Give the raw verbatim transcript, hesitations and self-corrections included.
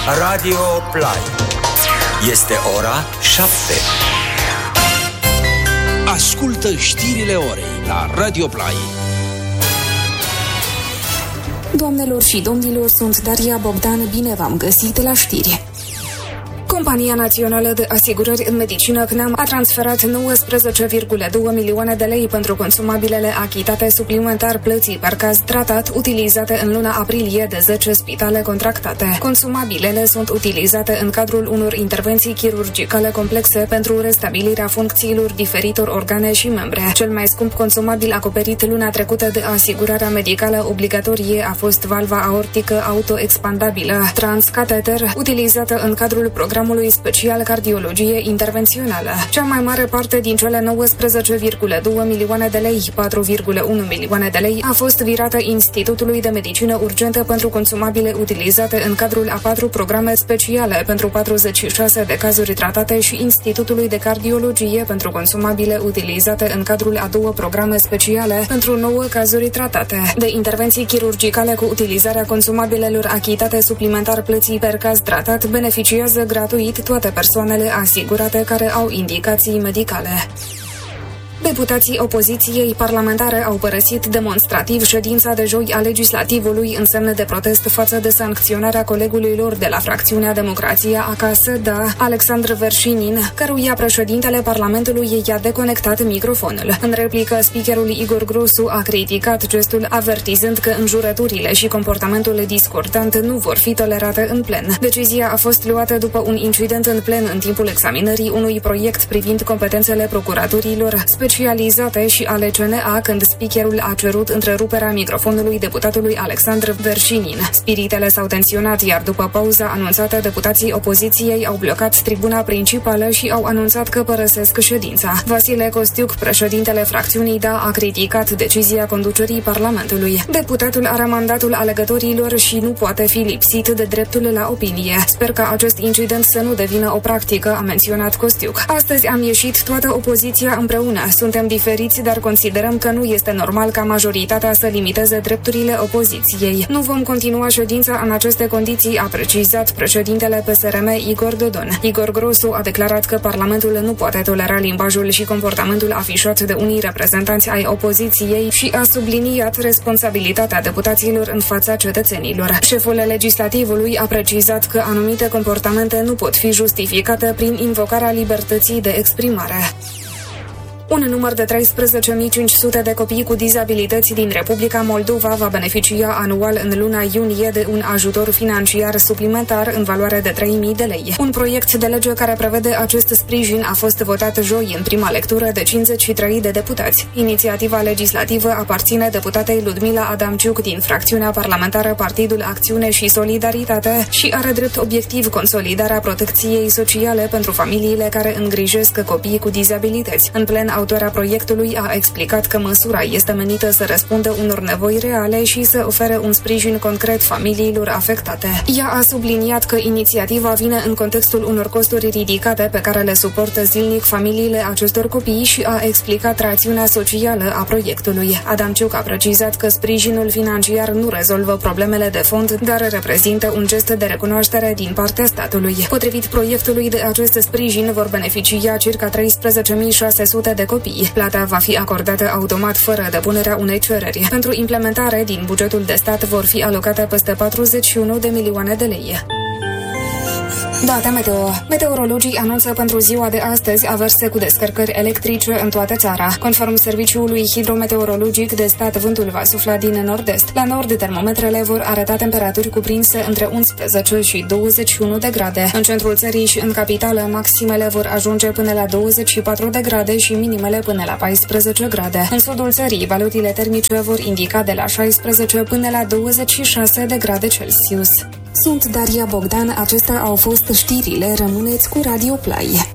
Radio Play. Este ora șapte. Ascultă știrile orei la Radio Play. Doamnelor și domnilor, sunt Daria Bogdan, bine v-am găsit la știri. Compania Națională de Asigurări în Medicină C N A M a transferat nouăsprezece virgulă doi milioane de lei pentru consumabilele achitate suplimentar plății per caz tratat utilizate în luna aprilie de zece spitale contractate. Consumabilele sunt utilizate în cadrul unor intervenții chirurgicale complexe pentru restabilirea funcțiilor diferitor organe și membre. Cel mai scump consumabil acoperit luna trecută de asigurarea medicală obligatorie a fost valva aortică autoexpandabilă transcateter, utilizată în cadrul programului special cardiologie intervențională. Cea mai mare parte din cele nouăsprezece virgulă doi milioane de lei, patru virgulă unu milioane de lei, a fost virată Institutului de Medicină Urgentă pentru consumabile utilizate în cadrul a patru programe speciale pentru patruzeci și șase de cazuri tratate și Institutului de Cardiologie pentru consumabile utilizate în cadrul a două programe speciale pentru nouă cazuri tratate. De intervenții chirurgicale cu utilizarea consumabilelor achitate suplimentar plății per caz tratat beneficiază gratuit toate persoanele asigurate care au indicații medicale. Deputații opoziției parlamentare au părăsit demonstrativ ședința de joi a legislativului în semn de protest față de sancționarea colegului lor de la fracțiunea Democrația Acasă, D A, Alexandru Verșinin, căruia președintele Parlamentului i-a deconectat microfonul. În replică, speakerul Igor Grosu a criticat gestul, avertizând că înjurăturile și comportamentul discordant nu vor fi tolerate în plen. Decizia a fost luată după un incident în plen în timpul examinării unui proiect privind competențele procuraturilor specializate și ale C N A, când speakerul a cerut întreruperea microfonului deputatului Alexandru Verșinin. Spiritele s-au tensionat, iar după pauza anunțată, deputații opoziției au blocat tribuna principală și au anunțat că părăsesc ședința. Vasile Costiuc, președintele fracțiunii D A, a criticat decizia conducerii Parlamentului. Deputatul are mandatul alegătorilor și nu poate fi lipsit de dreptul la opinie. Sper ca acest incident să nu devină o practică, a menționat Costiuc. Astăzi am ieșit toată opoziția împreună. Suntem diferiți, dar considerăm că nu este normal ca majoritatea să limiteze drepturile opoziției. Nu vom continua ședința în aceste condiții, a precizat președintele P S R M Igor Dodon. Igor Grosu a declarat că Parlamentul nu poate tolera limbajul și comportamentul afișat de unii reprezentanți ai opoziției și a subliniat responsabilitatea deputaților în fața cetățenilor. Șeful legislativului a precizat că anumite comportamente nu pot fi justificate prin invocarea libertății de exprimare. Un număr de treisprezece mii cinci sute de copii cu dizabilități din Republica Moldova va beneficia anual în luna iunie de un ajutor financiar suplimentar în valoare de trei mii de lei. Un proiect de lege care prevede acest sprijin a fost votat joi în prima lectură de cincizeci și trei de deputați. Inițiativa legislativă aparține deputatei Ludmila Adamciuc din fracțiunea parlamentară Partidul Acțiune și Solidaritate și are drept obiectiv consolidarea protecției sociale pentru familiile care îngrijesc copii cu dizabilități. În plen, autoarea proiectului a explicat că măsura este menită să răspundă unor nevoi reale și să ofere un sprijin concret familiilor afectate. Ea a subliniat că inițiativa vine în contextul unor costuri ridicate pe care le suportă zilnic familiile acestor copii și a explicat rațiunea socială a proiectului. Adamciuc a precizat că sprijinul financiar nu rezolvă problemele de fond, dar reprezintă un gest de recunoaștere din partea statului. Potrivit proiectului, de acest sprijin vor beneficia circa treisprezece mii șase sute de copii. Plata va fi acordată automat fără depunerea unei cereri. Pentru implementare, din bugetul de stat vor fi alocate peste patruzeci și unu de milioane de lei. Date meteo. Meteorologii anunță pentru ziua de astăzi averse cu descărcări electrice în toată țara. Conform Serviciului Hidrometeorologic de stat, vântul va sufla din nord-est. La nord, termometrele vor arăta temperaturi cuprinse între unsprezece și douăzeci și unu de grade. În centrul țării și în capitală, maximele vor ajunge până la douăzeci și patru de grade și minimele până la paisprezece grade. În sudul țării, valutile termice vor indica de la șaisprezece până la douăzeci și șase de grade Celsius. Sunt Daria Bogdan, acestea au fost știrile, rămâneți cu Radio Play.